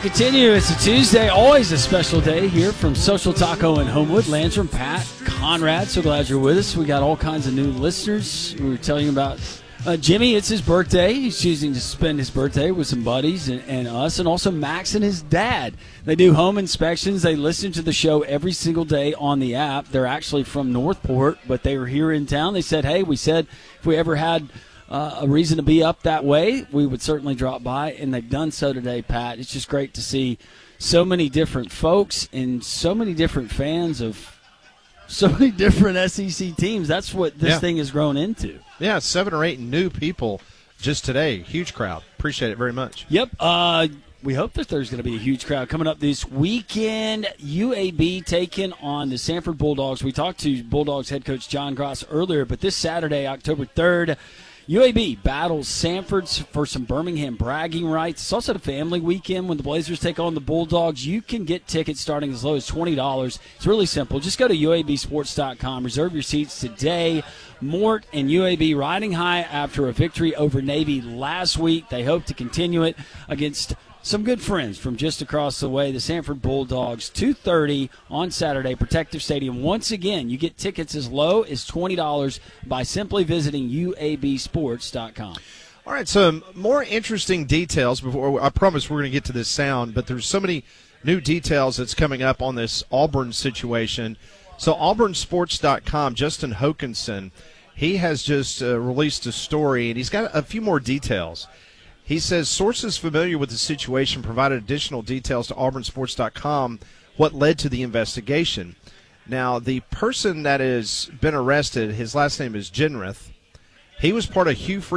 Continue. It's a Tuesday, always a special day here from Social Taco in Homewood. Landrum, Pat, Conrad, so glad you're with us. We got all kinds of new listeners. We were telling you about Jimmy. It's his birthday. He's choosing to spend his birthday with some buddies and us, and also Max and his dad. They do home inspections. They listen to the show every single day on the app. They're actually from Northport, but they were here in town. They said, hey, we said if we ever had a reason to be up that way, we would certainly drop by, and they've done so today, Pat. It's just great to see so many different folks and so many different fans of so many different SEC teams. That's what this thing has grown into. Yeah, 7 or 8 new people just today. Huge crowd. Appreciate it very much. Yep. We hope that there's going to be a huge crowd coming up this weekend. UAB taking on the Samford Bulldogs. We talked to Bulldogs head coach John Gross earlier, but this Saturday, October 3rd, UAB battles Samford for some Birmingham bragging rights. It's also the family weekend when the Blazers take on the Bulldogs. You can get tickets starting as low as $20. It's really simple. Just go to UABsports.com. Reserve your seats today. Mort and UAB riding high after a victory over Navy last week. They hope to continue it against some good friends from just across the way, the Samford Bulldogs, 2:30 on Saturday, Protective Stadium. Once again, you get tickets as low as $20 by simply visiting UABsports.com. All right, some more interesting details before I promise we're going to get to this sound, but there's so many new details that's coming up on this Auburn situation. So auburnsports.com, Justin Hokanson, he has just released a story, and he's got a few more details. He says sources familiar with the situation provided additional details to auburnsports.com what led to the investigation. Now, the person that has been arrested, his last name is Genrith. He was part of Hugh Freeze.